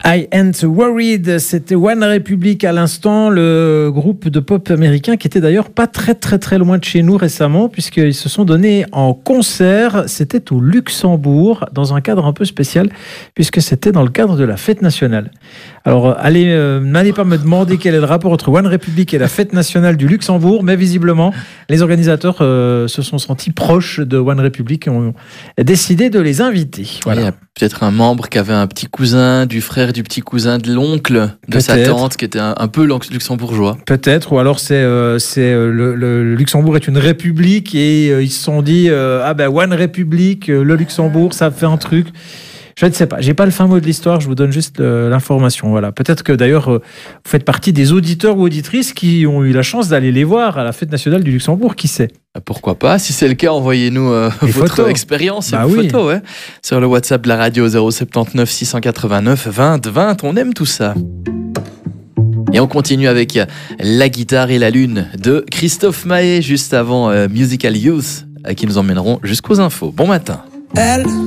I Ain't Worried, c'était One Republic à l'instant, le groupe de pop américain qui était d'ailleurs pas très loin de chez nous récemment, puisqu'ils se sont donnés en concert. C'était au Luxembourg, dans un cadre un peu spécial, puisque c'était dans le cadre de la fête nationale. Alors, n'allez pas me demander quel est le rapport entre One Republic et la fête nationale du Luxembourg, mais visiblement, les organisateurs se sont sentis proches de One Republic et ont décidé de les inviter. Voilà. Il y a peut-être un membre qui avait un petit cousin du frère du petit cousin de l'oncle de sa tante qui était un peu luxembourgeois. Peut-être, ou alors le Luxembourg est une république et ils se sont dit One Republic, le Luxembourg, ça fait un truc. Je ne sais pas, j'ai pas le fin mot de l'histoire, je vous donne juste l'information. Voilà. Peut-être que d'ailleurs vous faites partie des auditeurs ou auditrices qui ont eu la chance d'aller les voir à la fête nationale du Luxembourg, qui sait. Pourquoi pas? Si c'est le cas, envoyez-nous votre expérience et vos photos sur le WhatsApp de la radio 079 689 20 20. On aime tout ça. Et on continue avec La guitare et la lune de Christophe Maé, juste avant Musical Youth, qui nous emmèneront jusqu'aux infos. Bon matin.